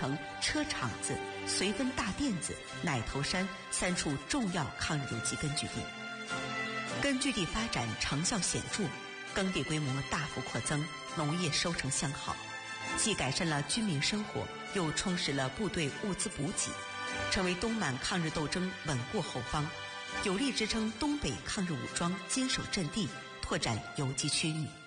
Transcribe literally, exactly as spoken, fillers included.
城、车厂子、绥芬大甸子、奶头山三处重要抗日游击根据地。根据地发展成效显著，耕地规模大幅扩增，农业收成相好，既改善了军民生活，又充实了部队物资补给，成为东满抗日斗争稳固后方，有力支撑东北抗日武装坚守阵地，拓展游击区域。